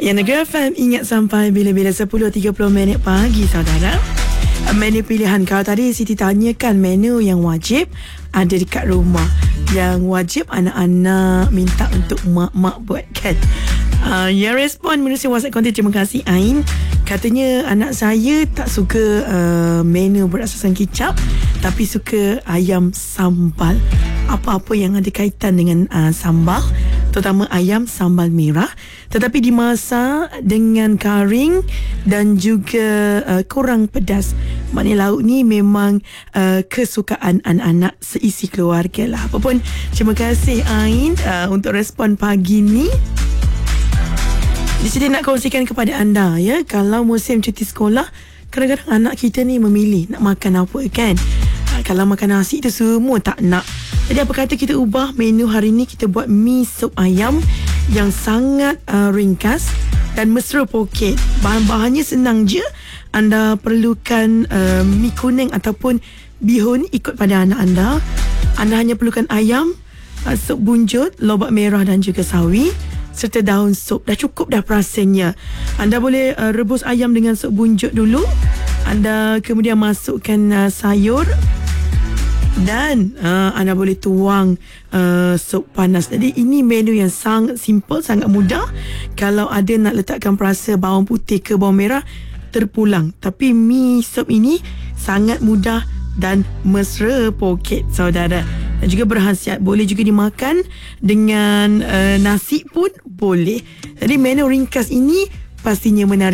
Yang Negeri FM ingat sampai bila-bila 10.30 pagi saudara. Menu pilihan. Kalau tadi Siti tanyakan menu yang wajib ada dekat rumah, yang wajib anak-anak minta untuk mak-mak buatkan. Yang respon menerusi WhatsApp konten, terima kasih Ain. Katanya anak saya tak suka menu berasaskan kicap, tapi suka ayam sambal. Apa-apa yang ada kaitan dengan sambal, terutama ayam sambal merah, tetapi dimasak dengan garing dan juga kurang pedas. Maknanya lauk ni memang kesukaan anak-anak seisi keluarga lah. Apapun, terima kasih Ain untuk respon pagi ni. Di sini nak kongsikan kepada anda, ya, kalau musim cuti sekolah, kadang-kadang anak kita ni memilih nak makan apa kan. Kalau makan nasi tu semua tak nak. Jadi apa kata kita ubah menu hari ni, kita buat mi sup ayam yang sangat ringkas dan mesra poket. Bahan-bahannya senang je. Anda perlukan mi kuning ataupun bihun ikut pada anak anda. Anda hanya perlukan ayam, sup bunjut, lobak merah dan juga sawi, serta daun sup. Dah cukup dah perasanya. Anda boleh rebus ayam dengan sup bunjut dulu. Anda kemudian masukkan sayur dan anda boleh tuang sup panas. Jadi ini menu yang sangat simple, sangat mudah. Kalau ada nak letakkan perasa bawang putih ke bawang merah, terpulang. Tapi mi sup ini sangat mudah dan mesra poket saudara. Dan juga berkhasiat. Boleh juga dimakan dengan nasi pun boleh. Jadi menu ringkas ini pastinya menarik.